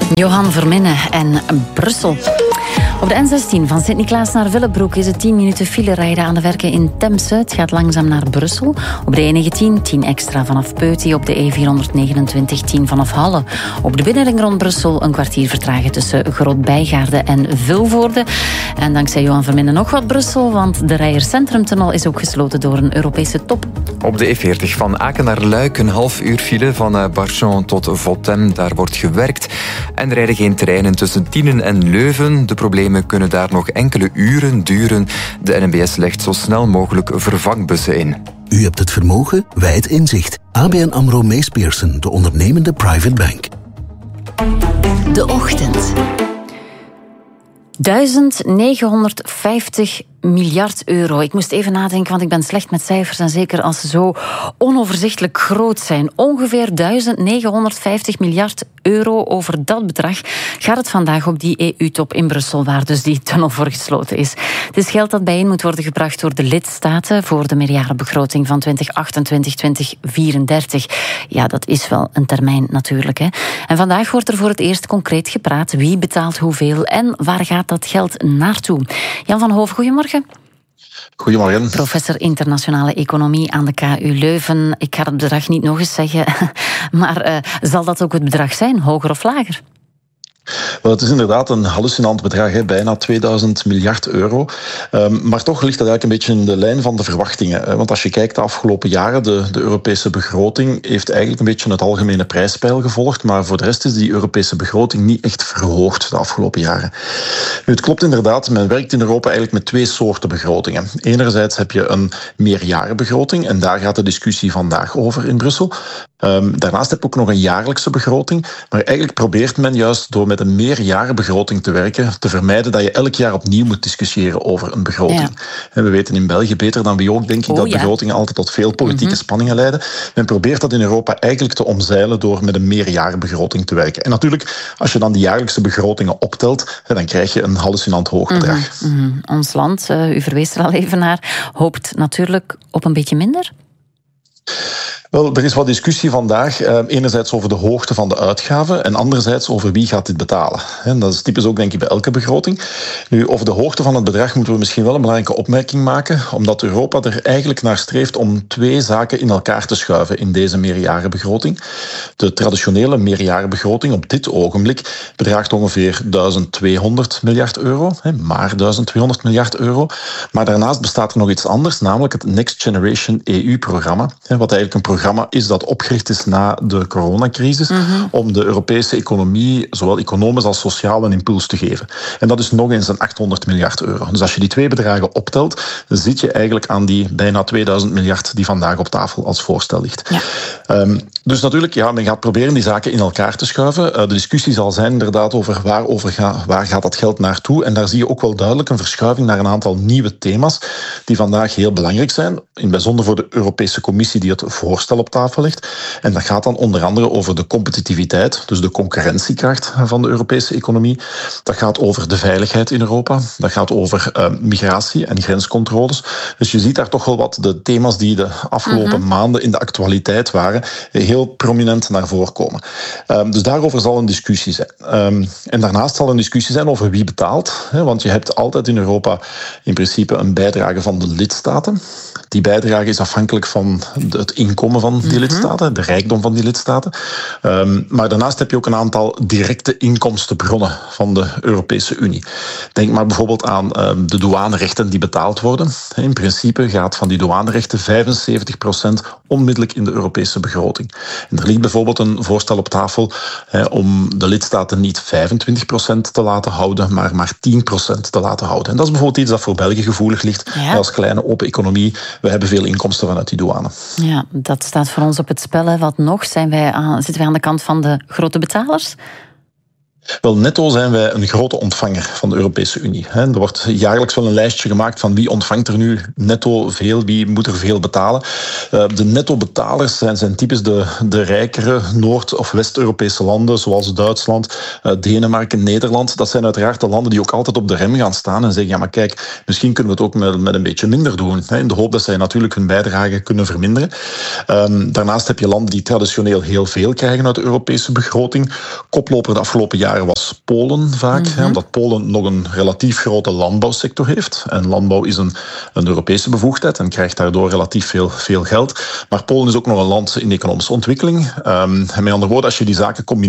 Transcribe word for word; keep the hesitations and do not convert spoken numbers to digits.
Johan Verminnen en Brussel. Op de N zestien van Sint-Niklaas naar Willebroek is het tien minuten file rijden aan de werken in Temse. Het gaat langzaam naar Brussel. Op de E negentien tien extra vanaf Peuty. Op de E vierhonderdnegenentwintig tien vanaf Halle. Op de binnenring rond Brussel een kwartier vertragen tussen Groot-Bijgaarde en Vilvoorde. En dankzij Johan Verminnen nog wat Brussel, want de Reijer Centrumtunnel is ook gesloten door een Europese top. Op de E veertig van Aken naar Luik een half uur file van Barchon tot Votem. Daar wordt gewerkt. En er rijden geen treinen tussen Tienen en Leuven. De problemen kunnen daar nog enkele uren duren. De N M B S legt zo snel mogelijk vervangbussen in. U hebt het vermogen, wij het inzicht. A B N AMRO Mees Pierson, de ondernemende private bank. De ochtend. duizend negenhonderdvijftig miljard euro. Ik moest even nadenken, want ik ben slecht met cijfers en zeker als ze zo onoverzichtelijk groot zijn. Ongeveer duizend negenhonderdvijftig miljard euro. Over dat bedrag gaat het vandaag op die E U-top in Brussel, waar dus die tunnel voor gesloten is. Het is geld dat bijeen moet worden gebracht door de lidstaten voor de meerjarenbegroting van twintig achtentwintig tot twintig vierendertig. Ja, dat is wel een termijn natuurlijk, hè. En vandaag wordt er voor het eerst concreet gepraat. Wie betaalt hoeveel en waar gaat dat geld naartoe? Jan van Hoof, goedemorgen. Goedemorgen. Professor internationale economie aan de K U Leuven. Ik ga het bedrag niet nog eens zeggen, maar uh, zal dat ook het bedrag zijn, hoger of lager? Wel, het is inderdaad een hallucinant bedrag, hè? Bijna tweeduizend miljard euro. Um, maar toch ligt dat eigenlijk een beetje in de lijn van de verwachtingen. Hè? Want als je kijkt de afgelopen jaren, de, de Europese begroting heeft eigenlijk een beetje het algemene prijspeil gevolgd, maar voor de rest is die Europese begroting niet echt verhoogd de afgelopen jaren. Nu, het klopt inderdaad, men werkt in Europa eigenlijk met twee soorten begrotingen. Enerzijds heb je een meerjarenbegroting en daar gaat de discussie vandaag over in Brussel. Um, daarnaast heb je ook nog een jaarlijkse begroting, maar eigenlijk probeert men juist door met een meerjarenbegroting te werken, te vermijden dat je elk jaar opnieuw moet discussiëren over een begroting. Ja. En we weten in België beter dan wie ook, denk ik, oh, dat ja. begrotingen altijd tot veel politieke mm-hmm. spanningen leiden. Men probeert dat in Europa eigenlijk te omzeilen door met een meerjarenbegroting te werken. En natuurlijk, als je dan die jaarlijkse begrotingen optelt, dan krijg je een hallucinant hoog bedrag. Mm-hmm. Mm-hmm. Ons land, uh, u verwees er al even naar, hoopt natuurlijk op een beetje minder? Wel, er is wat discussie vandaag. Uh, enerzijds over de hoogte van de uitgaven en anderzijds over wie gaat dit betalen. En dat is typisch ook, denk ik, bij elke begroting. Nu, over de hoogte van het bedrag moeten we misschien wel een belangrijke opmerking maken, omdat Europa er eigenlijk naar streeft om twee zaken in elkaar te schuiven in deze meerjarenbegroting. De traditionele meerjarenbegroting op dit ogenblik bedraagt ongeveer duizend tweehonderd miljard euro, hè, maar duizend tweehonderd miljard euro. Maar daarnaast bestaat er nog iets anders, namelijk het Next Generation E U-programma, hè, wat eigenlijk een programma is dat opgericht is na de coronacrisis, mm-hmm. om de Europese economie, zowel economisch als sociaal, een impuls te geven. En dat is nog eens een achthonderd miljard euro. Dus als je die twee bedragen optelt, dan zit je eigenlijk aan die bijna tweeduizend miljard die vandaag op tafel als voorstel ligt. Ja. Um, dus natuurlijk, ja, men gaat proberen die zaken in elkaar te schuiven. Uh, de discussie zal zijn inderdaad over waar, over ga, waar gaat dat geld naartoe. En daar zie je ook wel duidelijk een verschuiving naar een aantal nieuwe thema's die vandaag heel belangrijk zijn. In het bijzonder voor de Europese Commissie die het voorstel op tafel ligt. En dat gaat dan onder andere over de competitiviteit, dus de concurrentiekracht van de Europese economie. Dat gaat over de veiligheid in Europa. Dat gaat over uh, migratie en grenscontroles. Dus je ziet daar toch wel wat de thema's die de afgelopen mm-hmm. maanden in de actualiteit waren, heel prominent naar voren komen. Um, dus daarover zal een discussie zijn. Um, en daarnaast zal een discussie zijn over wie betaalt. Hè, want je hebt altijd in Europa in principe een bijdrage van de lidstaten. Die bijdrage is afhankelijk van het inkomen van die mm-hmm. lidstaten, de rijkdom van die lidstaten. Um, maar daarnaast heb je ook een aantal directe inkomstenbronnen van de Europese Unie. Denk maar bijvoorbeeld aan um, de douanerechten die betaald worden. In principe gaat van die douanerechten vijfenzeventig procent onmiddellijk in de Europese begroting. En er ligt bijvoorbeeld een voorstel op tafel hè, om de lidstaten niet vijfentwintig procent te laten houden, maar maar tien procent te laten houden. En dat is bijvoorbeeld iets dat voor België gevoelig ligt. Ja. Als kleine open economie, we hebben veel inkomsten vanuit die douane. Ja, dat staat voor ons op het spel. Hè. Wat nog? Zijn wij aan, zitten wij aan de kant van de grote betalers? Wel, netto zijn wij een grote ontvanger van de Europese Unie. Er wordt jaarlijks wel een lijstje gemaakt van wie ontvangt er nu netto veel, wie moet er veel betalen. De netto-betalers zijn, zijn typisch de, de rijkere Noord- of West-Europese landen, zoals Duitsland, Denemarken, Nederland. Dat zijn uiteraard de landen die ook altijd op de rem gaan staan en zeggen, ja, maar kijk, misschien kunnen we het ook met, met een beetje minder doen. In de hoop dat zij natuurlijk hun bijdrage kunnen verminderen. Daarnaast heb je landen die traditioneel heel veel krijgen uit de Europese begroting. Koploper de afgelopen jaren jaren was Polen vaak, Mm-hmm. hè, omdat Polen nog een relatief grote landbouwsector heeft. En landbouw is een, een Europese bevoegdheid en krijgt daardoor relatief veel, veel geld. Maar Polen is ook nog een land in economische ontwikkeling. Um, en met andere woorden, als je die zaken combineert,